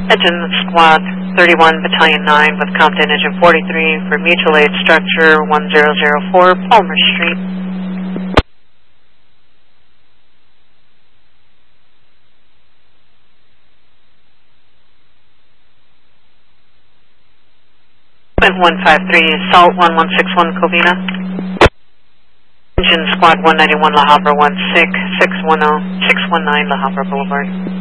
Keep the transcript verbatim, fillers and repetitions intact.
Engine Squad thirty-one, Battalion nine with Compton Engine forty-three for mutual aid structure one zero zero four, Palmer Street. one five three, Salt one one six one, Covina. Engine Squad one ninety-one, La Habra one six six one zero, six one nine La Habra Boulevard.